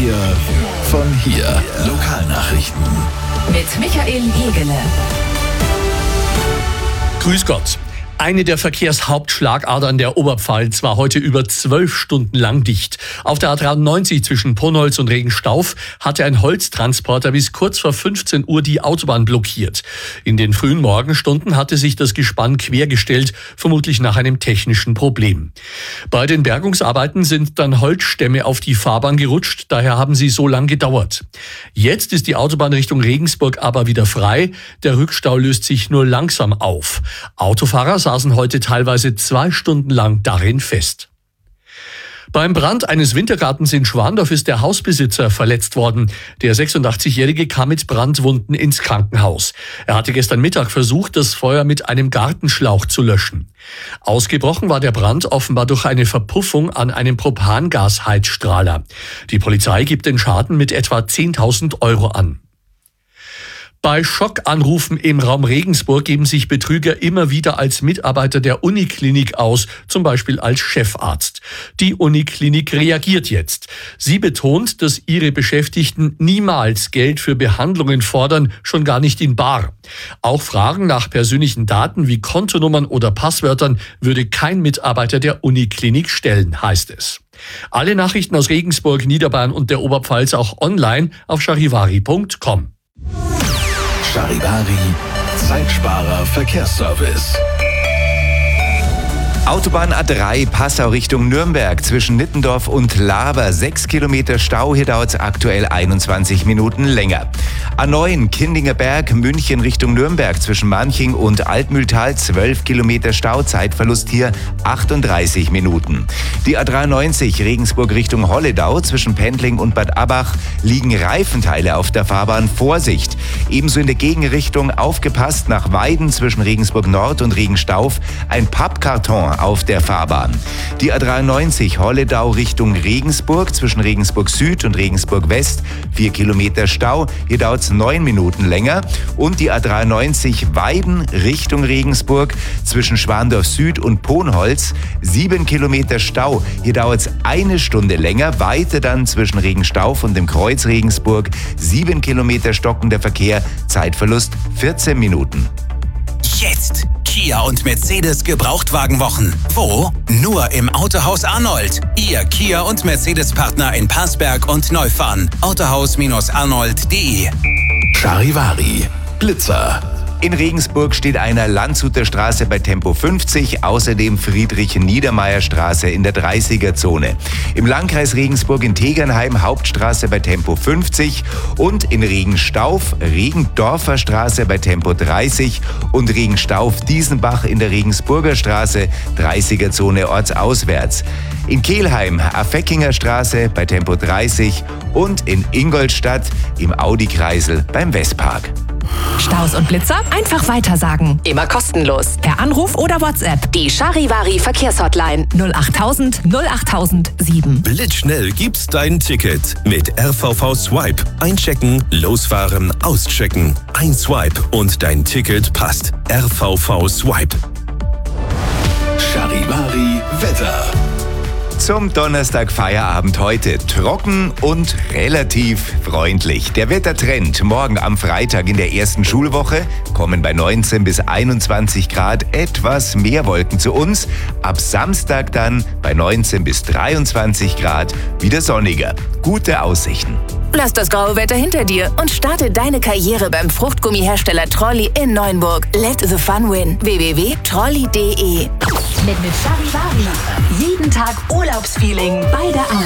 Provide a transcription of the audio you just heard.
Wir von hier. Lokalnachrichten. Mit Michael Jegele. Grüß Gott. Eine der Verkehrshauptschlagadern der Oberpfalz war heute über 12 Stunden lang dicht. Auf der A93 zwischen Ponholz und Regenstauf hatte ein Holztransporter bis kurz vor 15 Uhr die Autobahn blockiert. In den frühen Morgenstunden hatte sich das Gespann quergestellt, vermutlich nach einem technischen Problem. Bei den Bergungsarbeiten sind dann Holzstämme auf die Fahrbahn gerutscht, daher haben sie so lang gedauert. Jetzt ist die Autobahn Richtung Regensburg aber wieder frei. Der Rückstau löst sich nur langsam auf. Autofahrer saßen heute teilweise 2 Stunden lang darin fest. Beim Brand eines Wintergartens in Schwandorf ist der Hausbesitzer verletzt worden. Der 86-Jährige kam mit Brandwunden ins Krankenhaus. Er hatte gestern Mittag versucht, das Feuer mit einem Gartenschlauch zu löschen. Ausgebrochen war der Brand offenbar durch eine Verpuffung an einem Propangasheizstrahler. Die Polizei gibt den Schaden mit etwa 10.000 Euro an. Bei Schockanrufen im Raum Regensburg geben sich Betrüger immer wieder als Mitarbeiter der Uniklinik aus, zum Beispiel als Chefarzt. Die Uniklinik reagiert jetzt. Sie betont, dass ihre Beschäftigten niemals Geld für Behandlungen fordern, schon gar nicht in bar. Auch Fragen nach persönlichen Daten wie Kontonummern oder Passwörtern würde kein Mitarbeiter der Uniklinik stellen, heißt es. Alle Nachrichten aus Regensburg, Niederbayern und der Oberpfalz auch online auf charivari.com. Charivari, Zeitsparer Verkehrsservice. Autobahn A3 Passau Richtung Nürnberg zwischen Nittendorf und Laber 6 Kilometer Stau, hier dauert es aktuell 21 Minuten länger. A9 Kindinger Berg München Richtung Nürnberg zwischen Manching und Altmühltal 12 Kilometer Stau, Zeitverlust hier 38 Minuten. Die A93 Regensburg Richtung Holledau zwischen Pendling und Bad Abbach liegen Reifenteile auf der Fahrbahn, Vorsicht. Ebenso in der Gegenrichtung aufgepasst, nach Weiden zwischen Regensburg Nord und Regenstauf ein Pappkarton auf der Fahrbahn. Die A93 Holledau Richtung Regensburg zwischen Regensburg Süd und Regensburg West 4 Kilometer Stau, hier dauert es 9 Minuten länger. Und die A93 Weiden Richtung Regensburg zwischen Schwandorf Süd und Ponholz 7 Kilometer Stau, hier dauert es 1 Stunde länger. Weiter dann zwischen Regenstauf und dem Kreuz Regensburg 7 Kilometer stockender Verkehr, Zeitverlust 14 Minuten. Jetzt Kia und Mercedes Gebrauchtwagenwochen. Wo? Nur im Autohaus Arnold. Ihr Kia und Mercedes Partner in Passberg und Neufahren. Autohaus-arnold.de. Charivari, Blitzer. In Regensburg steht einer Landshuter Straße bei Tempo 50, außerdem Friedrich-Niedermeyer-Straße in der 30er-Zone. Im Landkreis Regensburg in Tegernheim Hauptstraße bei Tempo 50 und in Regenstauf Regendorfer Straße bei Tempo 30 und Regenstauf-Diesenbach in der Regensburger Straße 30er-Zone ortsauswärts. In Kelheim Affeckinger Straße bei Tempo 30 und in Ingolstadt im Audi-Kreisel beim Westpark. Staus und Blitzer einfach weitersagen. Immer kostenlos. Per Anruf oder WhatsApp. Die Charivari Verkehrshotline 08000 08007. Blitzschnell gibt's dein Ticket mit RVV Swipe. Einchecken, losfahren, auschecken. Ein Swipe und dein Ticket passt. RVV Swipe. Charivari Wetter. Zum Donnerstag Feierabend heute trocken und relativ freundlich. Der Wettertrend: morgen am Freitag in der ersten Schulwoche kommen bei 19 bis 21 Grad etwas mehr Wolken zu uns. Ab Samstag dann bei 19 bis 23 Grad wieder sonniger. Gute Aussichten. Lass das graue Wetter hinter dir und starte deine Karriere beim Fruchtgummihersteller Trolli in Neuenburg. Let the fun win. www.trolli.de. Mit Charivari. Jeden Tag Urlaubsfeeling bei der